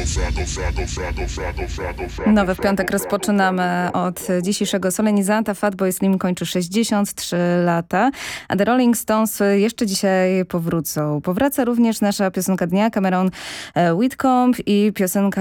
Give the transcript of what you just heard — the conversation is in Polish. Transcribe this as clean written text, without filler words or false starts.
Nowy w piątek rozpoczynamy od dzisiejszego solenizanta. Fatboy Slim kończy 63 lata, a The Rolling Stones jeszcze dzisiaj powrócą. Powraca również nasza piosenka dnia, Cameron Whitcomb i piosenka